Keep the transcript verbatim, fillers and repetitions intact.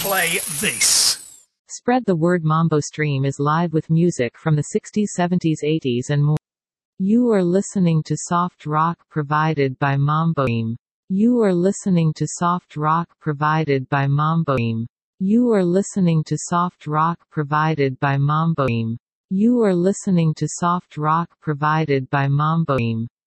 play this. Spread the word. Mambo Stream is live with music from the sixties, seventies, eighties and more. You are listening to soft rock provided by Mambo Stream. You are listening to soft rock provided by Mambo Stream. You are listening to soft rock provided by Mambo Stream. You are listening to soft rock provided by Mambo Stream.